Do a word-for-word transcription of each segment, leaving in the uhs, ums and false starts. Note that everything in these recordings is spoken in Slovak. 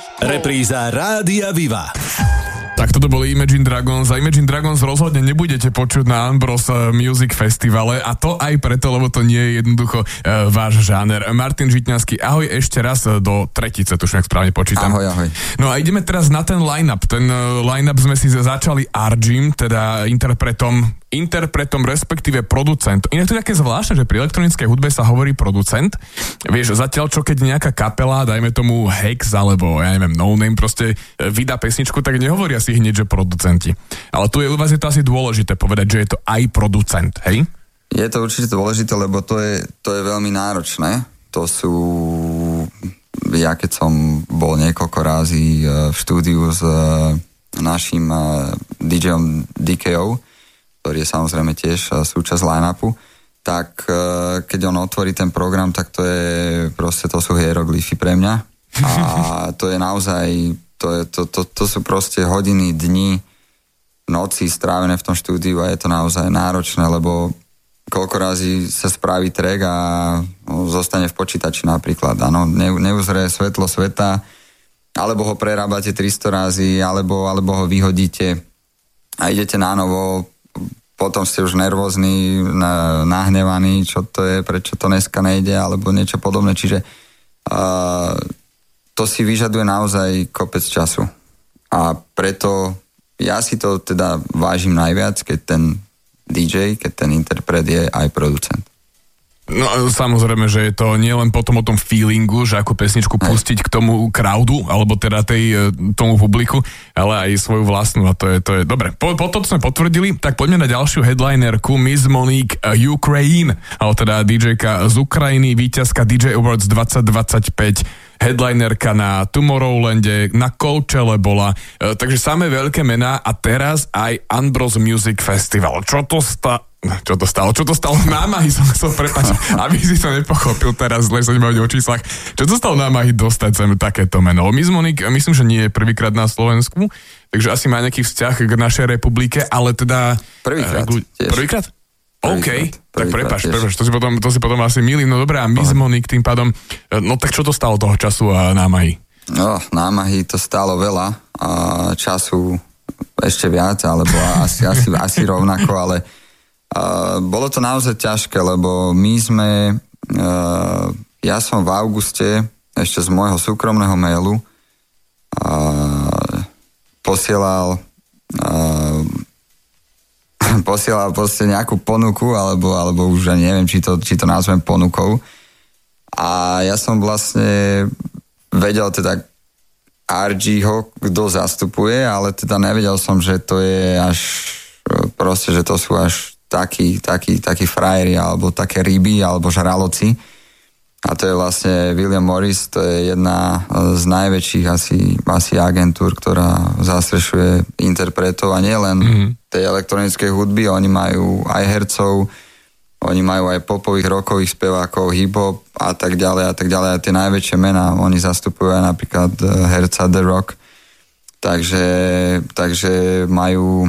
Repríza Rádia Viva. Tak toto boli Imagine Dragons a Imagine Dragons rozhodne nebudete počuť na Ambros Music Festivale a to aj preto, lebo to nie je jednoducho uh, váš žáner. Martin Žitňanský, ahoj ešte raz do tretice, tuším, ak správne počítam. Ahoj, ahoj. No a ideme teraz na ten line-up. Ten uh, line-up sme si začali Arjim, teda interpretom interpretom, respektíve producent. Inak to je také zvláštne, že pri elektronickej hudbe sa hovorí producent. Vieš, zatiaľ čo keď nejaká kapela, dajme tomu Hex, alebo ja neviem, No Name, proste vydá pesničku, tak nehovoria si hneď, že producenti. Ale tu je u vás je to asi dôležité povedať, že je to aj producent, hej? Je to určite dôležité, lebo to je, to je veľmi náročné. To sú... Ja keď som bol niekoľko razy v štúdiu s našim DJom dé ká ó, ktorý je samozrejme tiež súčasť line-upu, tak keď on otvorí ten program, tak to je proste, to sú hieroglyfy pre mňa. A to je naozaj, to, je, to, to, to sú proste hodiny, dni, noci strávené v tom štúdiu a je to naozaj náročné, lebo koľko razy sa spraví track a no, zostane v počítači napríklad. Áno, ne, neuzrie svetlo sveta, alebo ho prerábate tristo razy, alebo, alebo ho vyhodíte a idete na novo. Potom ste už nervózni, nahnevaní, čo to je, prečo to dneska nejde, alebo niečo podobné. Čiže uh, to si vyžaduje naozaj kopec času. A preto ja si to teda vážim najviac, keď ten dý džej, keď ten interpret je aj producent. No samozrejme, že je to nielen potom o tom feelingu, že ako pesničku pustiť k tomu crowdu, alebo teda tej, tomu publiku, ale aj svoju vlastnú a to je, to je dobre. Po, po to sme potvrdili, tak poďme na ďalšiu headlinerku Miss Monique Ukraine, alebo teda dý džejka z Ukrajiny, víťazka dý džej Awards dvadsať dvadsaťpäť, headlinerka na Tomorrowlande, na Coachelle bola, e, takže samé veľké mená a teraz aj Ambros Music Festival. Čo to sta... Čo to stalo? Čo to stalo? Námahy som chcel prepáčiť, aby si to nepochopil teraz, zle sa nebaviť o číslach. Čo to stalo námahy dostať sem takéto meno? Miss Monique, myslím, že nie je prvýkrát na Slovensku, takže asi má nejaký vzťah k našej republike, ale teda... Prvýkrát. Uh, prvýkrát? OK, prvýkrát, tak prepáč, tiež. prepáč, to si potom, to si potom asi milím. No dobré, a Miss Monique tým pádom, no tak čo to stalo toho času a námahy? No, námahy to stálo veľa a času ešte viac, alebo asi, asi, asi rovnako, ale Uh, bolo to naozaj ťažké, lebo my sme, uh, ja som v auguste ešte z môjho súkromného mailu uh, posielal uh, posielal proste nejakú ponuku, alebo, alebo už ani neviem, či to, či to nazvem ponukou. A ja som vlastne vedel teda er gé-ho, kto zastupuje, ale teda nevedel som, že to je až proste, že to sú až takí, takí, takí frajeri, alebo také ryby, alebo žraloci. A to je vlastne William Morris, to je jedna z najväčších asi, asi agentúr, ktorá zastrešuje interpretov a nielen mm-hmm. tej elektronickej hudby, oni majú aj hercov, oni majú aj popových, rockových spevákov, hip-hop a tak ďalej a tak ďalej. A tie najväčšie mená, oni zastupujú aj napríklad herca The Rock. Takže, takže majú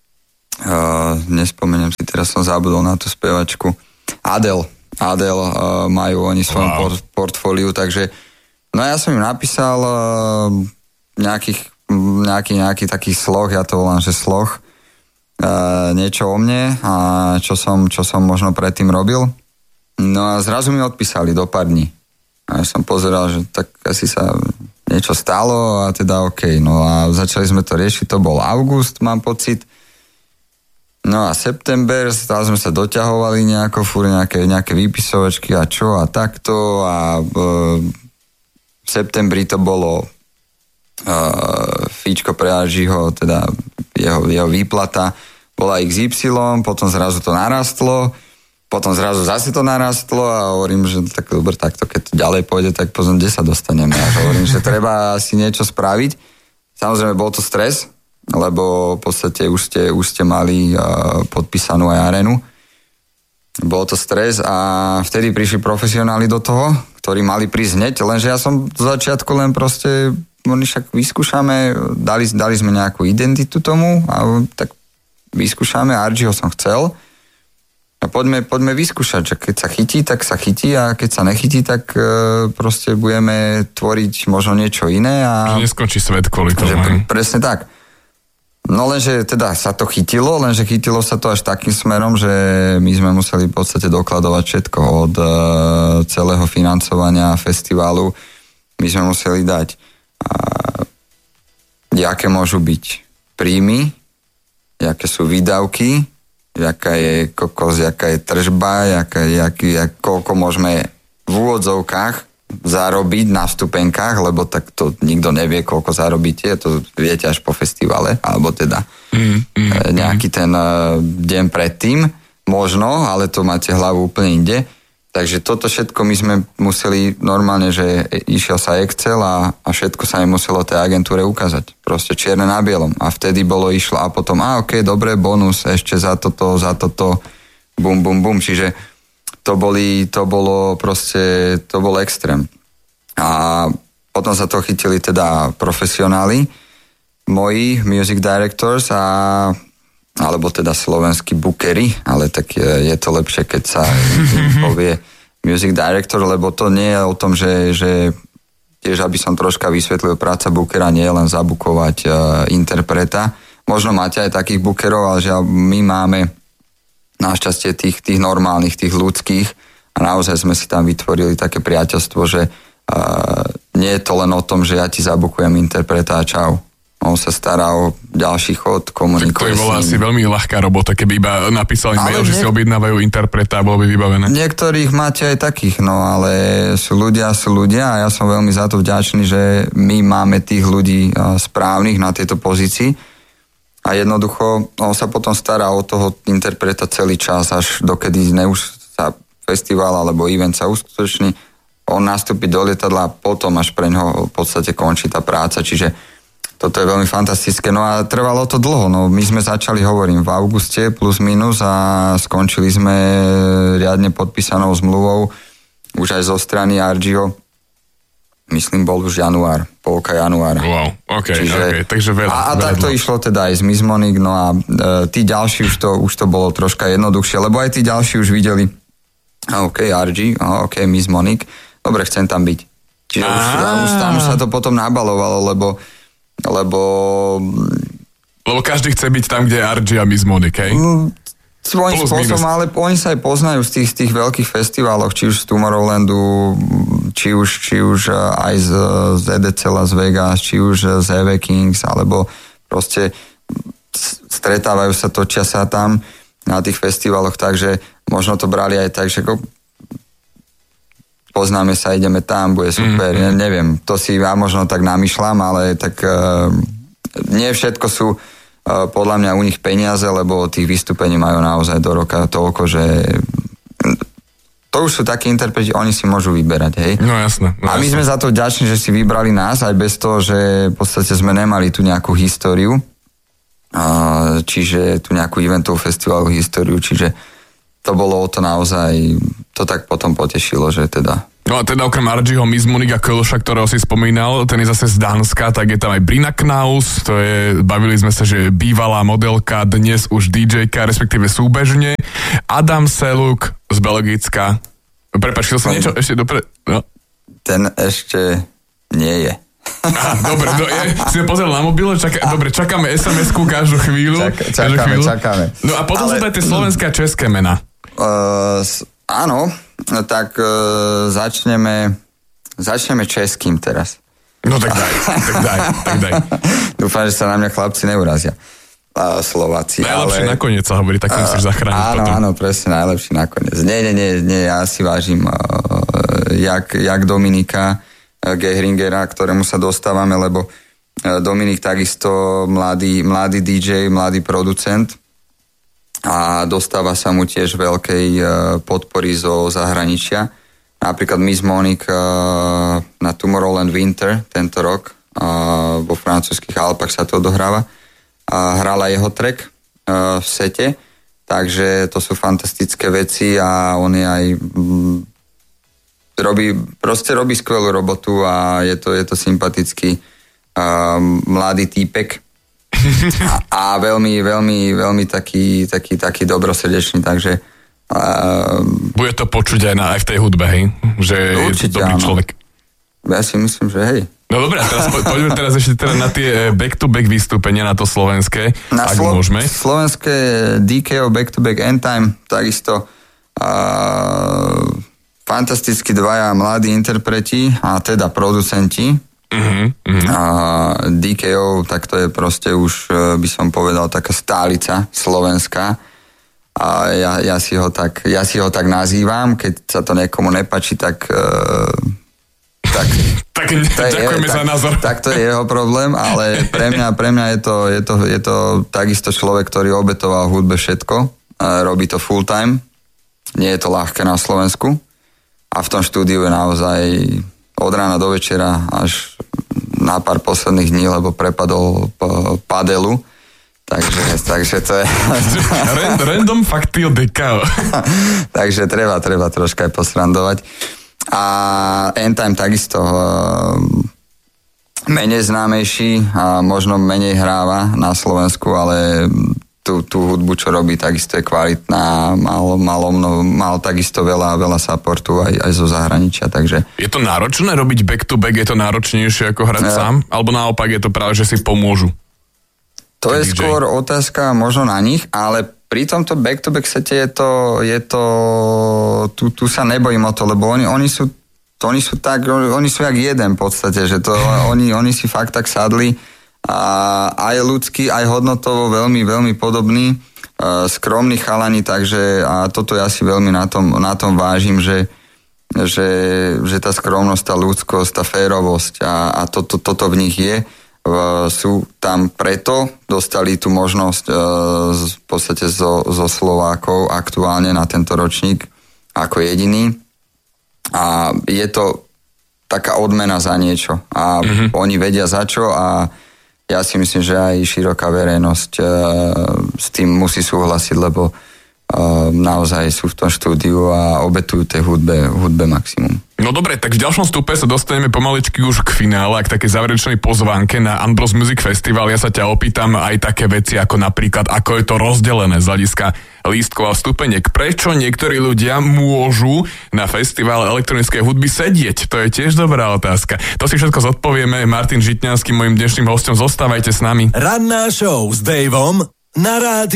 Uh, nespomeniem si, teraz som zabudol na tú spevačku. Adele. Adele uh, majú oni svojom wow. port- portfóliu, takže no ja som im napísal uh, nejakých, nejaký, nejaký taký sloh, ja to volám, že sloh, uh, niečo o mne a čo som, čo som možno predtým robil. No a zrazu mi odpísali do pár dní. A ja som pozeral, že tak asi sa niečo stalo a teda okej. Okay. No a začali sme to riešiť, to bol august, mám pocit. No a september, stále sme sa doťahovali nejako, fúr nejaké, nejaké výpisovačky a čo a takto a e, v septembri to bolo e, fíčko pre Aržiho, teda jeho, jeho výplata bola iks ypsilon, potom zrazu to narastlo, potom zrazu zase to narastlo a hovorím, že tak dobre, takto keď to ďalej pôjde, tak potom kde sa dostaneme. A hovorím, že treba si niečo spraviť. Samozrejme bol to stres, lebo v podstate už ste, už ste mali uh, podpísanú aj arénu. Bol to stres a vtedy prišli profesionáli do toho, ktorí mali prísť hneď, lenže ja som do začiatku len proste, oni však vyskúšame, dali, dali sme nejakú identitu tomu a tak vyskúšame, er gé ho som chcel A poďme, poďme vyskúšať, že keď sa chytí, tak sa chytí a keď sa nechytí, tak e, proste budeme tvoriť možno niečo iné. A že neskončí svet kvôli tomu. Pre, presne tak. No lenže teda sa to chytilo, lenže chytilo sa to až takým smerom, že my sme museli v podstate dokladovať všetko od e, celého financovania festivalu. My sme museli dať, e, aké môžu byť príjmy, aké sú výdavky, jaká je kokos, jaká je tržba, jaká, jak, jak, koľko môžeme v úvodzovkách zarobiť na vstupenkách, lebo tak to nikto nevie, koľko zarobíte, to viete až po festivale, alebo teda mm, mm, nejaký ten uh, deň predtým, možno, ale to máte hlavu úplne inde. Takže toto všetko my sme museli normálne, že išiel sa Excel a, a všetko sa mi muselo tej agentúre ukázať. Proste čierne na bielom. A vtedy bolo išlo a potom, a ok, dobre, bonus ešte za toto, za toto, bum, bum, bum. Čiže to, boli, to bolo proste, to bol extrém. A potom sa to chytili teda profesionáli, moji music directors a alebo teda slovenskí bookery, ale tak je, je to lepšie, keď sa povie music director, lebo to nie je o tom, že, že tiež, aby som troška vysvetlil, práca bookera nie je len zabukovať uh, interpreta. Možno máte aj takých bookerov, ale že my máme našťastie tých, tých normálnych, tých ľudských a naozaj sme si tam vytvorili také priateľstvo, že uh, nie je to len o tom, že ja ti zabukujem interpreta a čau. On sa stará o ďalší chod, komunikuje s ním. To je bola asi veľmi ľahká robota, keby iba napísali mail, že niek- si objednávajú interpreta a bolo by vybavené. Niektorých máte aj takých, no ale sú ľudia, sú ľudia a ja som veľmi za to vďačný, že my máme tých ľudí správnych na tejto pozícii a jednoducho on sa potom stará o toho interpreta celý čas, až dokedy už sa festival alebo event sa uskutoční, on nastúpi do lietadla a potom až pre ňoho v podstate končí tá práca, čiže toto je veľmi fantastické. No a trvalo to dlho. No, my sme začali, hovorím, v auguste plus minus a skončili sme riadne podpísanou zmluvou už aj zo strany Argio. Myslím, bol už január, polka januára. Wow, ok, Čiže, okay. takže veľa. A, a veľa tak to išlo teda aj z Miss Monique, no a e, tí ďalší už to, už to bolo troška jednoduchšie, lebo aj tí ďalší už videli, a ok, Argi, a ok, Miss Monique, dobre, chcem tam byť. Čiže už, už tam sa to potom nabalovalo, lebo lebo... Lebo každý chce byť tam, kde je Argi a Miss Monique, hej? Mm, svojím Plus spôsobom, minus. Ale oni sa aj poznajú z tých, z tých veľkých festiválov, či už z Tomorrowlandu, či už, či už aj z, z E D C Las Vegas, či už z E V Kings, alebo proste stretávajú sa, točia sa tam na tých festivaloch, takže možno to brali aj tak, že poznáme sa, ideme tam, bude super, mm-hmm. ne, neviem, to si ja možno tak namýšľam, ale tak uh, nie všetko sú uh, podľa mňa u nich peniaze, lebo tých vystúpení majú naozaj do roka toľko, že to už sú takí interpreti, oni si môžu vyberať, hej. No jasné. No, a my jasné. sme za to vďační, že si vybrali nás, aj bez toho, že v podstate sme nemali tu nejakú históriu, uh, čiže tu nejakú eventovú festivalovú históriu, čiže to bolo o to naozaj, to tak potom potešilo, že teda... No a teda okrem Argiho, Miss Monique a Kölša, ktorého si spomínal, ten je zase z Dánska, tak je tam aj Brina Knaus, to je, bavili sme sa, že bývalá modelka, dnes už dý džejka, respektíve súbežne, Adam Seluk z Belgicka. Prepáč, chcel som niečo ešte dopre... No. Ten ešte nie je. Aha, dobre, do, ja si pozeral na mobile, čaká, dobre, čakáme es em esku každú chvíľu. Čak, čakáme, každú chvíľu. čakáme. No a potom Ale... sú to aj tie slovenské a české mená. Uh, áno, tak uh, začneme začneme českým teraz. No tak daj, tak daj, tak daj. Dúfam, že sa na mňa chlapci neurazia. Uh, Slováci. Najlepšie ale... nakoniec sa hovorí, tak uh, musíš zachrániť áno, potom. Áno, presne, najlepší nakoniec. Nie, nie, nie, nie ja si vážim uh, jak, jak Dominika uh, Gehringera, ktorému sa dostávame, lebo uh, Dominik takisto mladý, mladý dý džej, mladý producent, a dostáva sa mu tiež veľkej uh, podpory zo zahraničia. Napríklad Miss Monique uh, na Tomorrowland Winter tento rok uh, vo francúzskych Alpách sa to odohráva. Uh, hrala jeho track uh, v sete, takže to sú fantastické veci a on je aj mm, robí, proste robí skvelú robotu a je to, je to sympatický uh, mladý týpek. A, a veľmi, veľmi, veľmi taký, taký, taký dobrosrdečný, takže Uh, Bude to počuť aj, na, aj v tej hudbe, hej? Že určite, je to dobrý áno. človek. Ja si myslím, že hej. No dobré, teraz po, poďme teraz ešte teda na tie back-to-back vystúpenia, na to slovenské, na ak slo- môžeme. Slovenské dé ká ó back-to-back End Time, takisto uh, fantasticky dvaja mladí interpreti, a teda producenti. Uh-huh, uh-huh. A dé ká ó, tak to je proste už, by som povedal, taká stálica slovenská. A ja, ja, si ho tak, ja si ho tak nazývam, keď sa to niekomu nepáči, tak... Uh, tak tak ďakujeme je, za tak, názor. Tak to je jeho problém, ale pre mňa, pre mňa je, to, je, to, je to takisto človek, ktorý obetoval hudbe všetko. Robí to full time. Nie je to ľahké na Slovensku. A v tom štúdiu je naozaj od rána do večera až na pár posledných dní, lebo prepadol p- padelu. Takže, takže to je... Random fakty o dé ká ó. Takže treba, treba troška aj posrandovať. A End Time takisto uh, menej známejší a možno menej hráva na Slovensku, ale tú, tú hudbu, čo robí, takisto je kvalitná. Mal, mal, mno, mal takisto veľa, veľa supportu aj, aj zo zahraničia, takže... Je to náročné robiť back-to-back? Je to náročnejšie ako hrať ja. sám? Alebo naopak je to práve, že si pomôžu? To je dý džej. Skôr otázka možno na nich, ale pri tomto back-to-back sete je to, je to tu, tu sa nebojím o to, lebo oni, oni sú to oni sú tak, oni sú jak jeden v podstate, že to oni, oni si fakt tak sadli a aj ľudský, aj hodnotovo veľmi, veľmi podobný, uh, skromní chalani, takže a toto ja si veľmi na tom, na tom vážim, že, že, že tá skromnosť, tá ľudskosť, tá férovosť a, a toto to, to v nich je. Sú tam preto, dostali tú možnosť uh, v podstate zo, zo Slovákov aktuálne na tento ročník ako jediný. A je to taká odmena za niečo. A mm-hmm. oni vedia za čo a ja si myslím, že aj široká verejnosť uh, s tým musí súhlasiť, lebo uh, naozaj sú v tom štúdiu a obetujú tej hudbe, hudbe maximum. No dobre, tak v ďalšom stupe sa dostaneme pomaličky už k finále, k takej záverečnej pozvánke na Unbros Music Festival. Ja sa ťa opýtam aj také veci, ako napríklad, ako je to rozdelené z hľadiska lístkov a vstupeniek. Prečo niektorí ľudia môžu na festivale elektronickej hudby sedieť? To je tiež dobrá otázka. To si všetko zodpovieme. Martin Žitňanský, mojím dnešným hostom. Zostávajte s nami. Ranná show s Davom na rádiu